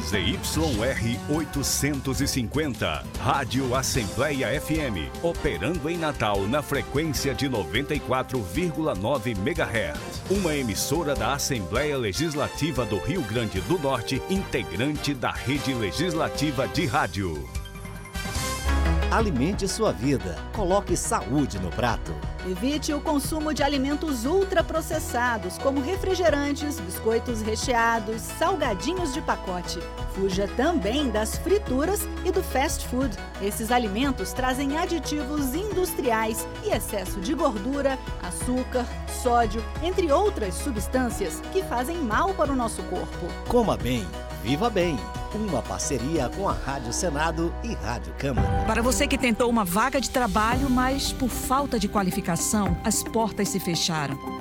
ZYR 850, Rádio Assembleia FM, operando em Natal na frequência de 94,9 MHz. Uma emissora da Assembleia Legislativa do Rio Grande do Norte, integrante da Rede Legislativa de Rádio. Alimente sua vida. Coloque saúde no prato. Evite o consumo de alimentos ultraprocessados, como refrigerantes, biscoitos recheados, salgadinhos de pacote. Fuja também das frituras e do fast food. Esses alimentos trazem aditivos industriais e excesso de gordura, açúcar, sódio, entre outras substâncias que fazem mal para o nosso corpo. Coma bem, viva bem. Uma parceria com a Rádio Senado e Rádio Câmara. Para você que tentou uma vaga de trabalho, mas por falta de qualificação, as portas se fecharam.